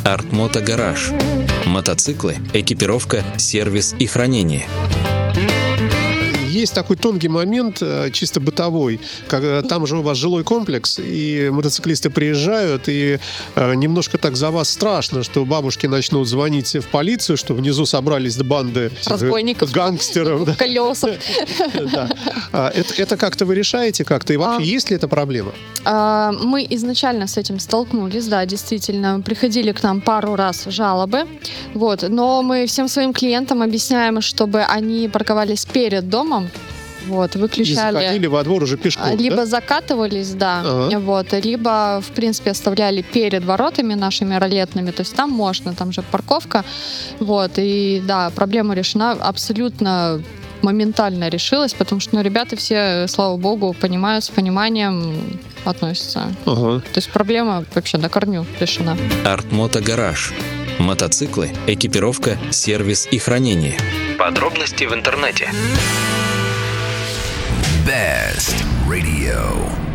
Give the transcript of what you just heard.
Art-Moto Garage. Мотоциклы, экипировка, сервис и хранение. Есть такой тонкий момент, чисто бытовой. Там же у вас жилой комплекс, и мотоциклисты приезжают, и немножко так за вас страшно, что бабушки начнут звонить в полицию, что внизу собрались банды разбойников, гангстеров. Колесов. Это как-то вы решаете как-то? И вообще, есть ли эта проблема? Мы изначально с этим столкнулись, да, действительно. Приходили к нам пару раз жалобы, но мы всем своим клиентам объясняем, чтобы они парковались перед домом, выключали. И заходили во двор уже пешком, либо закатывались, либо, в принципе, оставляли перед воротами нашими ролетными, то есть там можно, там же парковка, и да, проблема решена абсолютно моментально решилась, потому что, ребята все, слава богу, понимают, с пониманием относятся. То есть проблема вообще на корню решена. Art-Moto Garage. Мотоциклы, экипировка, сервис и хранение. Подробности в интернете. Best Radio.